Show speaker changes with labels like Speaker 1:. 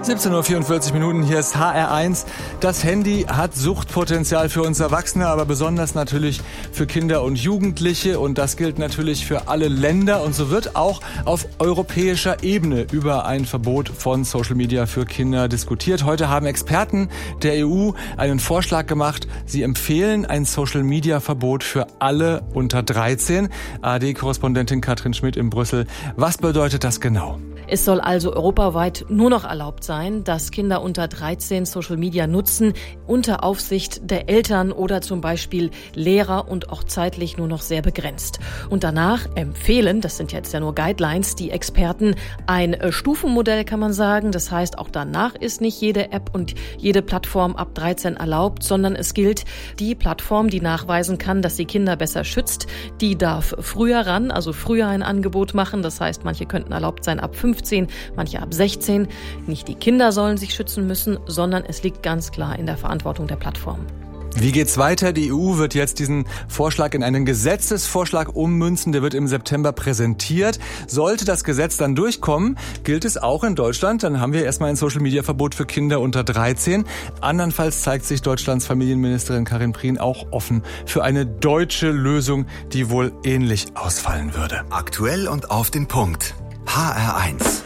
Speaker 1: 17:44 Uhr, hier ist HR1. Das Handy hat Suchtpotenzial für uns Erwachsene, aber besonders natürlich für Kinder und Jugendliche. Und das gilt natürlich für alle Länder. Und so wird auch auf europäischer Ebene über ein Verbot von Social Media für Kinder diskutiert. Heute haben Experten der EU einen Vorschlag gemacht. Sie empfehlen ein Social Media Verbot für alle unter 13. ARD-Korrespondentin Katrin Schmidt in Brüssel. Was bedeutet das genau?
Speaker 2: Es soll also europaweit nur noch erlaubt sein, dass Kinder unter 13 Social Media nutzen, unter Aufsicht der Eltern oder zum Beispiel Lehrer und auch zeitlich nur noch sehr begrenzt. Und danach empfehlen, das sind jetzt ja nur Guidelines, die Experten ein Stufenmodell, kann man sagen. Das heißt, auch danach ist nicht jede App und jede Plattform ab 13 erlaubt, sondern es gilt, die Plattform, die nachweisen kann, dass sie Kinder besser schützt, die darf früher ran, also früher ein Angebot machen. Das heißt, manche könnten erlaubt sein ab 15, manche ab 16. Nicht die Kinder sollen sich schützen müssen, sondern es liegt ganz klar in der Verantwortung der Plattform.
Speaker 1: Wie geht's weiter? Die EU wird jetzt diesen Vorschlag in einen Gesetzesvorschlag ummünzen. Der wird im September präsentiert. Sollte das Gesetz dann durchkommen, gilt es auch in Deutschland. Dann haben wir erstmal ein Social-Media-Verbot für Kinder unter 13. Andernfalls zeigt sich Deutschlands Familienministerin Karin Prien auch offen für eine deutsche Lösung, die wohl ähnlich ausfallen würde.
Speaker 3: Aktuell und auf den Punkt. HR1.